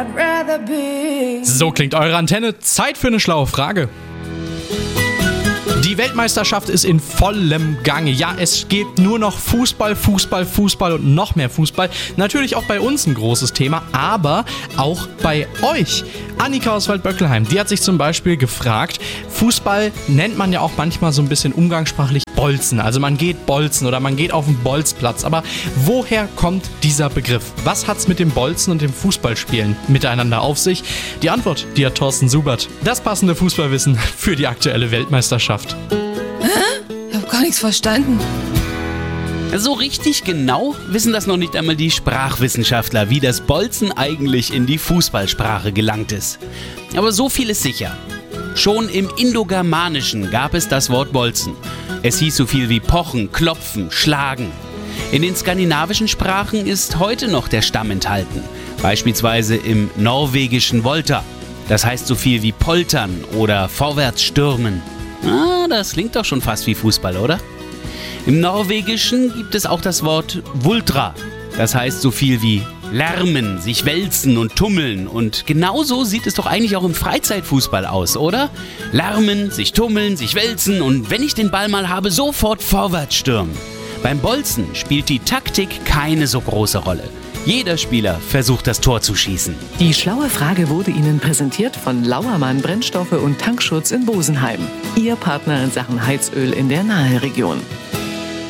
So klingt eure Antenne. Zeit für eine schlaue Frage. Die Weltmeisterschaft ist in vollem Gange. Ja, es geht nur noch Fußball, Fußball, Fußball und noch mehr Fußball. Natürlich auch bei uns ein großes Thema, aber auch bei euch. Annika aus Waldböckelheim, die hat sich zum Beispiel gefragt, Fußball nennt man ja auch manchmal so ein bisschen umgangssprachlich Bolzen. Also man geht bolzen oder man geht auf den Bolzplatz. Aber woher kommt dieser Begriff? Was hat's mit dem Bolzen und dem Fußballspielen miteinander auf sich? Die Antwort, die hat Thorsten Subert. Das passende Fußballwissen für die aktuelle Weltmeisterschaft. Ich habe gar nichts verstanden. So richtig genau wissen das noch nicht einmal die Sprachwissenschaftler, wie das Bolzen eigentlich in die Fußballsprache gelangt ist. Aber so viel ist sicher. Schon im Indogermanischen gab es das Wort Bolzen. Es hieß so viel wie pochen, klopfen, schlagen. In den skandinavischen Sprachen ist heute noch der Stamm enthalten. Beispielsweise im norwegischen Volta. Das heißt so viel wie poltern oder vorwärts stürmen. Das klingt doch schon fast wie Fußball, oder? Im Norwegischen gibt es auch das Wort Vultra. Das heißt so viel wie lärmen, sich wälzen und tummeln. Und genauso sieht es doch eigentlich auch im Freizeitfußball aus, oder? Lärmen, sich tummeln, sich wälzen und wenn ich den Ball mal habe, sofort vorwärts stürmen. Beim Bolzen spielt die Taktik keine so große Rolle. Jeder Spieler versucht, das Tor zu schießen. Die schlaue Frage wurde Ihnen präsentiert von Lauermann Brennstoffe und Tankschutz in Bosenheim. Ihr Partner in Sachen Heizöl in der Naheregion.